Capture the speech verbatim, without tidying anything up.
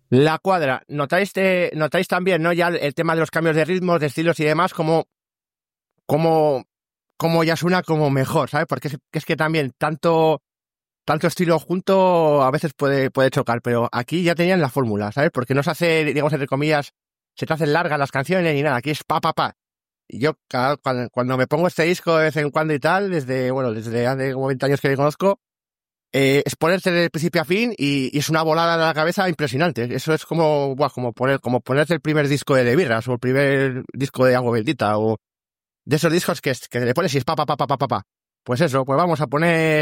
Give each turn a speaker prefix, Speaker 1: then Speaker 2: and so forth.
Speaker 1: La cuadra. ¿Notáis, eh, notáis también, ¿no? Ya el, el tema de los cambios de ritmos, de estilos y demás, como, como, como ya suena como mejor, ¿sabes? Porque es, es que también tanto, tanto estilo junto a veces puede, puede chocar, pero aquí ya tenían la fórmula, ¿sabes? Porque no se hace, digamos, entre comillas, se te hacen largas las canciones ni nada, aquí es pa, pa, pa. Y yo, cada, cuando, cuando me pongo este disco de vez en cuando y tal, desde, bueno, desde hace como veinte años que le conozco, eh, es ponerte de principio a fin y, y es una volada de la cabeza impresionante. Eso es como, buah, como poner, como ponerte el primer disco de The Birras o el primer disco de Agua Bendita o de esos discos que, que le pones y es pa, pa, pa, pa, pa, pa, pa. Pues eso, pues vamos a poner